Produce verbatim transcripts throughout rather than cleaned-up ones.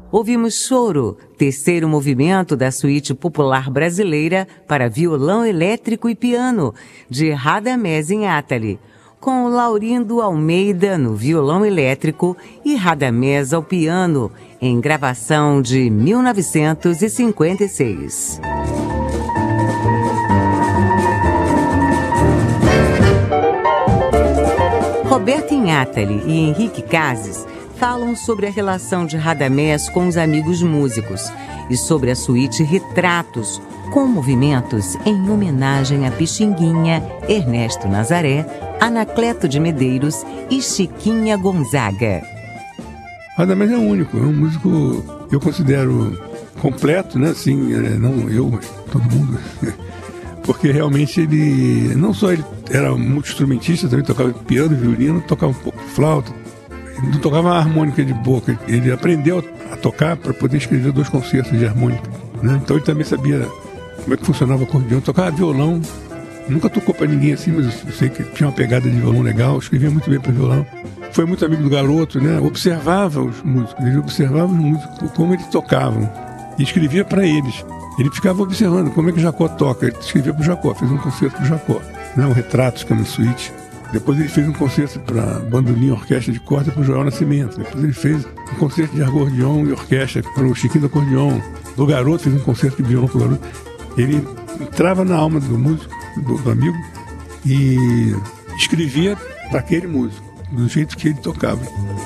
Ouvimos Choro, terceiro movimento da suíte popular brasileira para violão elétrico e piano, de Radamés Inátali, com Laurindo Almeida no violão elétrico e Radamés ao piano, em gravação de mil novecentos e cinquenta e seis. Roberto Inátali e Henrique Cases falam sobre a relação de Radamés com os amigos músicos e sobre a suíte Retratos, com movimentos em homenagem a Pixinguinha, Ernesto Nazaré, Anacleto de Medeiros e Chiquinha Gonzaga. Radamés é único, é um músico que eu considero completo, né? Assim, não eu, mas todo mundo. Porque realmente ele, não só ele era multi-instrumentista, também tocava piano, violino, tocava um pouco de flauta. Ele não tocava harmônica de boca, ele aprendeu a tocar para poder escrever dois concertos de harmônica, né? Então ele também sabia como é que funcionava o acordeão, tocava violão, nunca tocou para ninguém assim, mas eu sei que tinha uma pegada de violão legal, escrevia muito bem para violão. Foi muito amigo do Garoto, né? Observava os músicos, ele observava os músicos, como eles tocavam, e escrevia para eles. Ele ficava observando como é que o Jacó toca, ele escrevia para o Jacó, fez um concerto para o Jacó, né? O Retratos, que é uma suíte. Depois ele fez um concerto para bandolim, orquestra de corda para o Joel Nascimento. Depois ele fez um concerto de acordeão e orquestra para o Chiquinho do Acordeão. Do Garoto fez um concerto de violão para o Garoto. Ele entrava na alma do músico, do, do amigo, e escrevia para aquele músico, do jeito que ele tocava.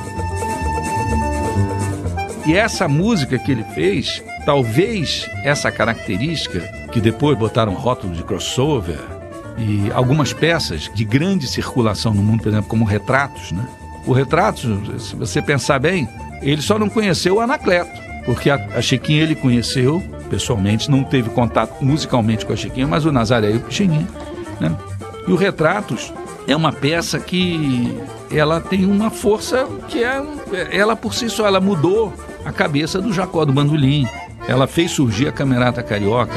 E essa música que ele fez, talvez essa característica, que depois botaram rótulo de crossover, e algumas peças de grande circulação no mundo, por exemplo, como Retratos, né? O Retratos, se você pensar bem, ele só não conheceu o Anacleto, porque a, a Chiquinha ele conheceu pessoalmente, não teve contato musicalmente com a Chiquinha, mas o Nazaré e o Pixinguinha, né? E o Retratos é uma peça que ela tem uma força que é, ela por si só, ela mudou a cabeça do Jacó do bandolim, ela fez surgir a Camerata Carioca.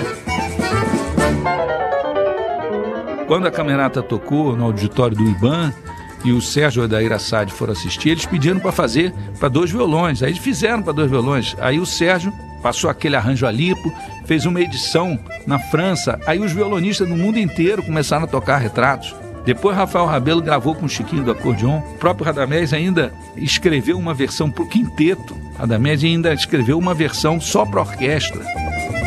Quando a Camerata tocou no auditório do IBAN e o Sérgio e o Adair Assad foram assistir, eles pediram para fazer para dois violões. Aí eles fizeram para dois violões. Aí o Sérgio passou aquele arranjo a lipo, fez uma edição na França. Aí os violonistas do mundo inteiro começaram a tocar Retratos. Depois Rafael Rabelo gravou com o Chiquinho do Acordeão. O próprio Radamés ainda escreveu uma versão para o quinteto. Radamés ainda escreveu uma versão só para orquestra.